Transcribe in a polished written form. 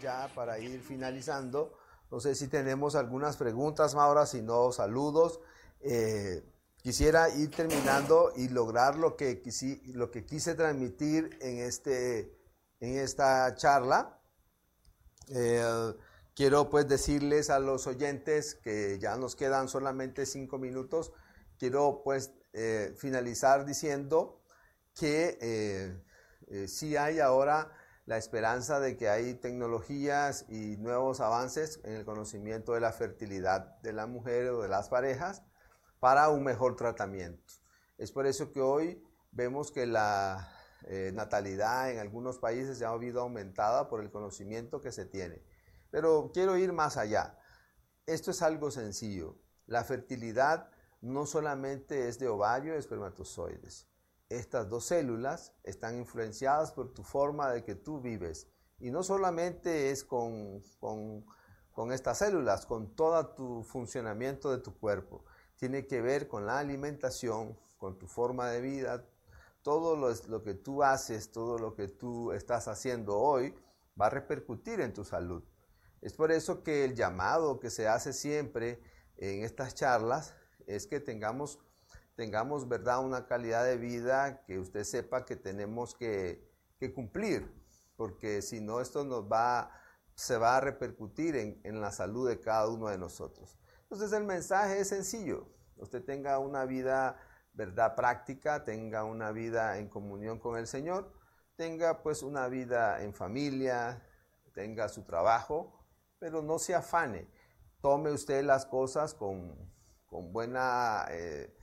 ya para ir finalizando. No sé si tenemos algunas preguntas, Maura, si no, saludos. Quisiera ir terminando y lograr lo que quise transmitir en esta charla. Quiero pues decirles a los oyentes que ya nos quedan solamente 5 minutos. Quiero pues finalizar diciendo que sí hay ahora la esperanza de que hay tecnologías y nuevos avances en el conocimiento de la fertilidad de la mujer o de las parejas para un mejor tratamiento. Es por eso que hoy vemos que la natalidad en algunos países se ha habido aumentada por el conocimiento que se tiene. Pero quiero ir más allá. Esto es algo sencillo. La fertilidad no solamente es de ovario y espermatozoides. Estas dos células están influenciadas por tu forma de que tú vives. Y no solamente es con estas células, con todo tu funcionamiento de tu cuerpo. Tiene que ver con la alimentación, con tu forma de vida. Todo lo que tú haces, todo lo que tú estás haciendo hoy va a repercutir en tu salud. Es por eso que el llamado que se hace siempre en estas charlas es que tengamos, ¿verdad?, una calidad de vida que usted sepa que tenemos que cumplir, porque si no esto se va a repercutir en la salud de cada uno de nosotros. Entonces el mensaje es sencillo. Usted tenga una vida, ¿verdad?, práctica, tenga una vida en comunión con el Señor, tenga pues una vida en familia, tenga su trabajo, pero no se afane. Tome usted las cosas con buena